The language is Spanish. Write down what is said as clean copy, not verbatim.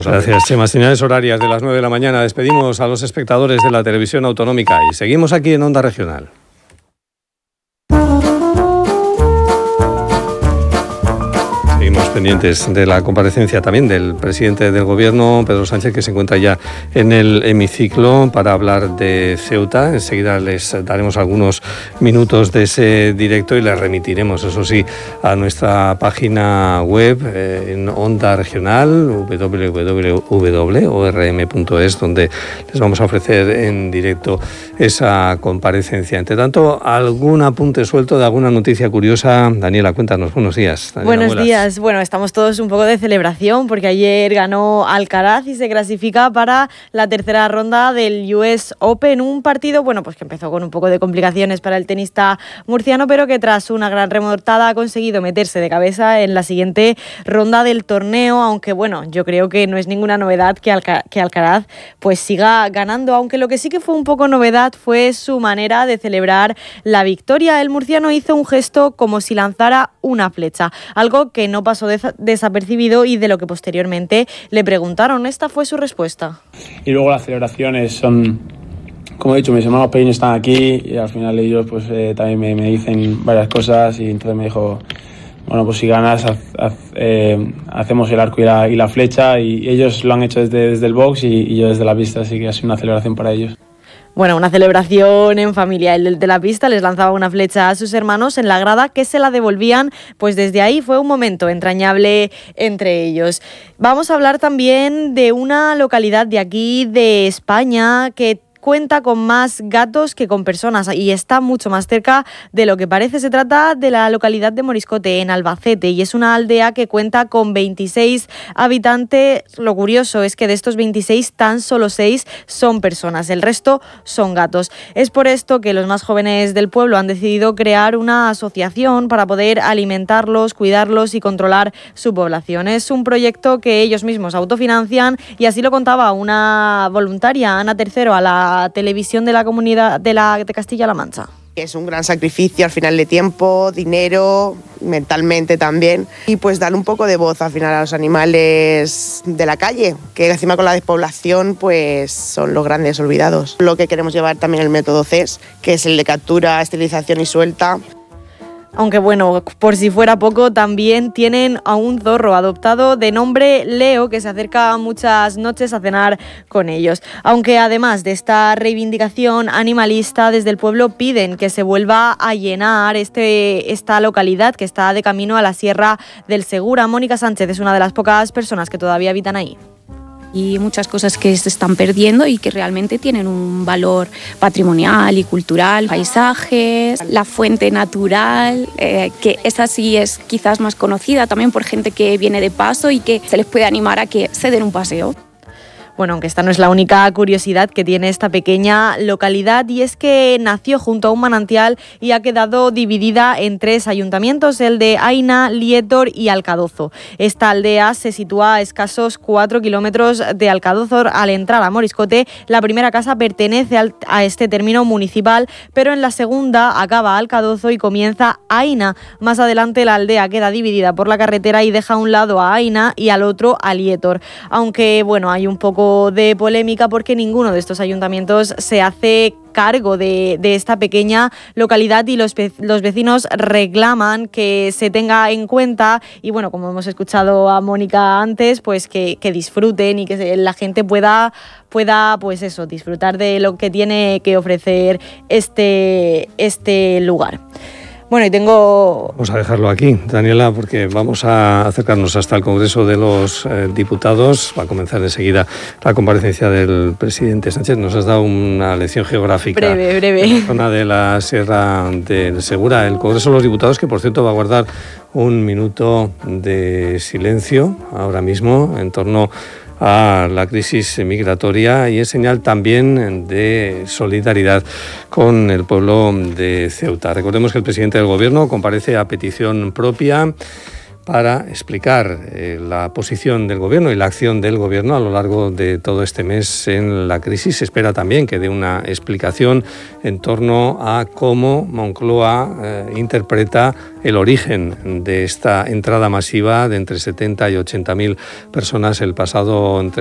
Gracias, Chema. Señales horarias de las 9 de la mañana. Despedimos a los espectadores de la televisión autonómica y seguimos aquí en Onda Regional. Seguimos pendientes de la comparecencia también del presidente del Gobierno, Pedro Sánchez, que se encuentra ya en el hemiciclo para hablar de Ceuta. Enseguida les daremos algunos minutos de ese directo y les remitiremos, eso sí, a nuestra página web en Onda Regional, www.orm.es, donde les vamos a ofrecer en directo esa comparecencia. Entre tanto, algún apunte suelto de alguna noticia curiosa. Daniela, cuéntanos. Buenos días. Daniela, buenos días. Bueno, estamos todos un poco de celebración porque ayer ganó Alcaraz y se clasifica para la tercera ronda del US Open, un partido, bueno, pues que empezó con un poco de complicaciones para el tenista murciano, pero que tras una gran remontada ha conseguido meterse de cabeza en la siguiente ronda del torneo, aunque bueno, yo creo que no es ninguna novedad que Alcaraz pues siga ganando, aunque lo que sí que fue un poco novedad fue su manera de celebrar la victoria. El murciano hizo un gesto como si lanzara una flecha, algo que no pasó desapercibido y de lo que posteriormente le preguntaron. Esta fue su respuesta. Y luego las celebraciones son, como he dicho, mis hermanos pequeños están aquí y al final ellos pues también me dicen varias cosas y entonces me dijo, bueno, pues si ganas hacemos el arco y la flecha, y ellos lo han hecho desde el box y yo desde la pista, así que ha sido una celebración para ellos. Bueno, una celebración en familia. El de la pista les lanzaba una flecha a sus hermanos en la grada, que se la devolvían, pues desde ahí fue un momento entrañable entre ellos. Vamos a hablar también de una localidad de aquí de España que cuenta con más gatos que con personas y está mucho más cerca de lo que parece. Se trata de la localidad de Moriscote, en Albacete, y es una aldea que cuenta con 26 habitantes. Lo curioso es que de estos 26, tan solo 6 son personas, el resto son gatos. Es por esto que los más jóvenes del pueblo han decidido crear una asociación para poder alimentarlos, cuidarlos y controlar su población. Es un proyecto que ellos mismos autofinancian y así lo contaba una voluntaria, Ana Tercero, a la televisión de la comunidad de Castilla-La Mancha. Es un gran sacrificio al final de tiempo, dinero, mentalmente también, y pues dar un poco de voz al final a los animales de la calle, que encima con la despoblación pues son los grandes olvidados. Lo que queremos llevar también el método CES, que es el de captura, esterilización y suelta. Aunque bueno, por si fuera poco, también tienen a un zorro adoptado de nombre Leo, que se acerca muchas noches a cenar con ellos. Aunque además de esta reivindicación animalista, desde el pueblo piden que se vuelva a llenar esta localidad que está de camino a la Sierra del Segura. Mónica Sánchez es una de las pocas personas que todavía habitan ahí. Y muchas cosas que se están perdiendo y que realmente tienen un valor patrimonial y cultural, paisajes, la fuente natural, que esa sí es quizás más conocida también por gente que viene de paso y que se les puede animar a que se den un paseo. Bueno, aunque esta no es la única curiosidad que tiene esta pequeña localidad, y es que nació junto a un manantial y ha quedado dividida en 3 ayuntamientos, el de Aina, Lietor y Alcadozo. Esta aldea se sitúa a escasos 4 kilómetros de Alcadozo. Al entrar a Moriscote, la primera casa pertenece a este término municipal, pero en la segunda acaba Alcadozo y comienza Aina. Más adelante la aldea queda dividida por la carretera y deja a un lado a Aina y al otro a Lietor. Aunque bueno, hay un poco de polémica porque ninguno de estos ayuntamientos se hace cargo de esta pequeña localidad y los vecinos reclaman que se tenga en cuenta y bueno, como hemos escuchado a Mónica antes, pues que disfruten y que la gente pueda pues eso, disfrutar de lo que tiene que ofrecer este lugar. Bueno, y Vamos a dejarlo aquí, Daniela, porque vamos a acercarnos hasta el Congreso de los Diputados. Va a comenzar enseguida la comparecencia del presidente Sánchez. Nos has dado una lección geográfica. Breve. En la zona de la Sierra del Segura. El Congreso de los Diputados, que por cierto va a guardar un minuto de silencio ahora mismo en torno a la crisis migratoria, y es señal también de solidaridad con el pueblo de Ceuta. Recordemos que el presidente del Gobierno comparece a petición propia para explicar la posición del Gobierno y la acción del Gobierno a lo largo de todo este mes en la crisis. Se espera también que dé una explicación en torno a cómo Moncloa interpreta el origen de esta entrada masiva de entre 70 y 80.000 personas el pasado